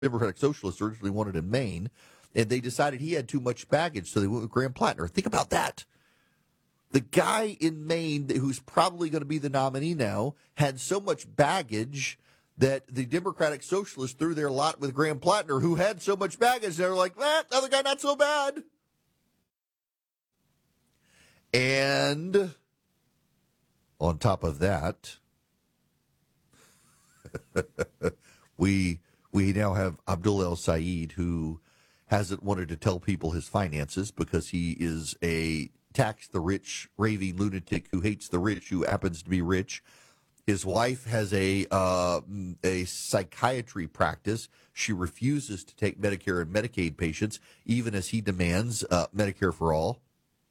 Democratic Socialists originally wanted in Maine, and they decided he had too much baggage, so they went with Graham Plattner. Think about that. The guy in Maine who's probably going to be the nominee now had so much baggage that the Democratic Socialists threw their lot with Graham Plattner, who had so much baggage. They were like, other guy not so bad. And on top of that, we now have Abdul El Sayed, who hasn't wanted to tell people his finances because he is a tax the rich, raving lunatic who hates the rich, who happens to be rich. His wife has a psychiatry practice. She refuses to take Medicare and Medicaid patients, even as he demands Medicare for all.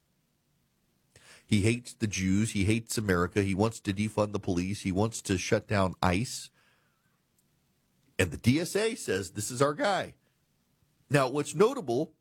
He hates the Jews. He hates America. He wants to defund the police. He wants to shut down ICE. And the DSA says this is our guy. Now, what's notable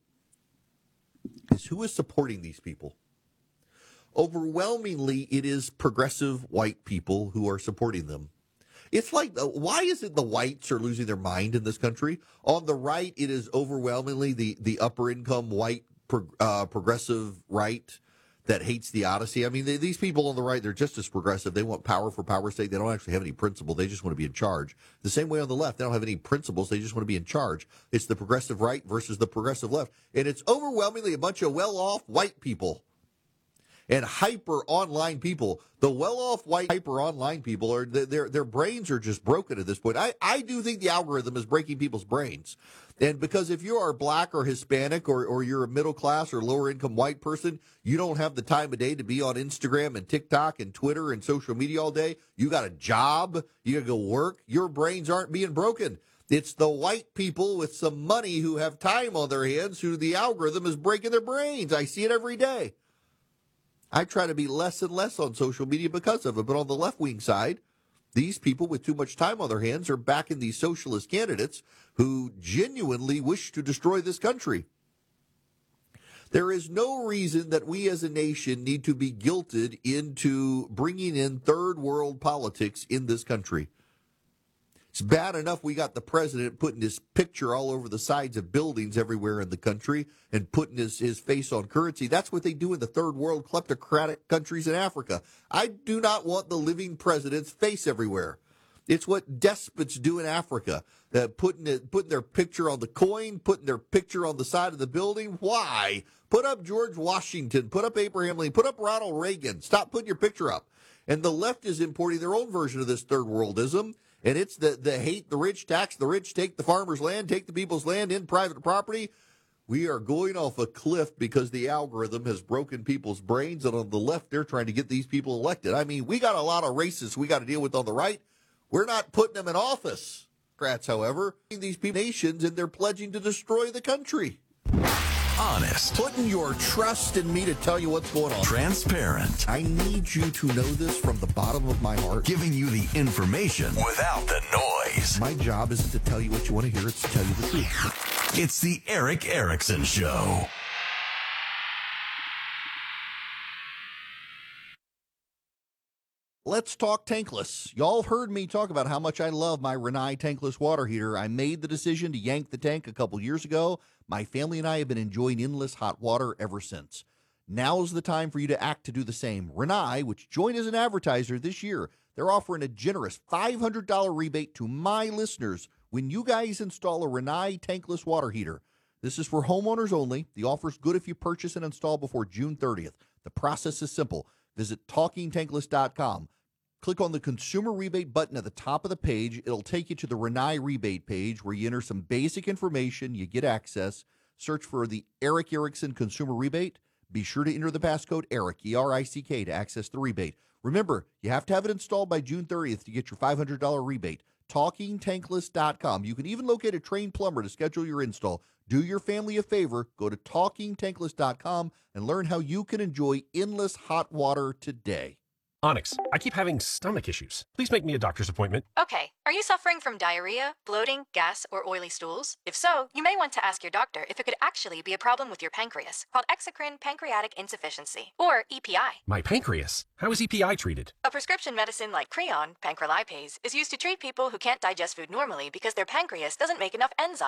is who is supporting these people. Overwhelmingly, it is progressive white people who are supporting them. It's like, why is it the whites are losing their mind in this country? On the right, it is overwhelmingly the upper-income white progressive right that hates the Odyssey. I mean, these people on the right, they're just as progressive. They want power for power's sake. They don't actually have any principle. They just want to be in charge. The same way on the left, they don't have any principles. They just want to be in charge. It's the progressive right versus the progressive left. And it's overwhelmingly a bunch of well-off white people and hyper online people. The well-off white hyper online people are their brains are just broken at this point. I do think the algorithm is breaking people's brains. And because if you are black or Hispanic or you're a middle class or lower income white person, you don't have the time of day to be on Instagram and TikTok and Twitter and social media all day. You got a job, you got to go work. Your brains aren't being broken. It's the white people with some money who have time on their hands who the algorithm is breaking their brains. I see it every day. I try to be less and less on social media because of it. But on the left-wing side, these people with too much time on their hands are backing these socialist candidates who genuinely wish to destroy this country. There is no reason that we as a nation need to be guilted into bringing in third world politics in this country. It's bad enough we got the president putting his picture all over the sides of buildings everywhere in the country and putting his face on currency. That's what they do in the third world kleptocratic countries in Africa. I do not want the living president's face everywhere. It's what despots do in Africa, putting their picture on the coin, putting their picture on the side of the building. Why? Put up George Washington, put up Abraham Lincoln, put up Ronald Reagan. Stop putting your picture up. And the left is importing their own version of this third worldism. And it's the hate the rich, tax the rich, take the farmer's land, take the people's land in private property. We are going off a cliff because the algorithm has broken people's brains. And on the left, they're trying to get these people elected. I mean, we got a lot of racists we got to deal with on the right. We're not putting them in office. Democrats, however, these people nations, and they're pledging to destroy the country. Honest. Putting your trust in me to tell you what's going on. Transparent. I need you to know this from the bottom of my heart. Giving you the information without the noise. My job isn't to tell you what you want to hear, it's to tell you the truth. It's the Erick Erickson Show. Let's talk tankless. Y'all have heard me talk about how much I love my Rinnai tankless water heater. I made the decision to yank the tank a couple years ago. My family and I have been enjoying endless hot water ever since. Now's the time for you to act to do the same. Rinnai, which joined as an advertiser this year, they're offering a generous $500 rebate to my listeners when you guys install a Rinnai tankless water heater. This is for homeowners only. The offer's good if you purchase and install before June 30th. The process is simple. Visit TalkingTankless.com. Click on the consumer rebate button at the top of the page. It'll take you to the Rinnai rebate page where you enter some basic information. You get access. Search for the Erick Erickson consumer rebate. Be sure to enter the passcode ERICK, E-R-I-C-K, to access the rebate. Remember, you have to have it installed by June 30th to get your $500 rebate. TalkingTankless.com. You can even locate a trained plumber to schedule your install. Do your family a favor. Go to TalkingTankless.com and learn how you can enjoy endless hot water today. Onyx, I keep having stomach issues. Please make me a doctor's appointment. Okay, are you suffering from diarrhea, bloating, gas, or oily stools? If so, you may want to ask your doctor if it could actually be a problem with your pancreas, called exocrine pancreatic insufficiency, or EPI. My pancreas? How is EPI treated? A prescription medicine like Creon, pancrelipase, is used to treat people who can't digest food normally because their pancreas doesn't make enough enzymes.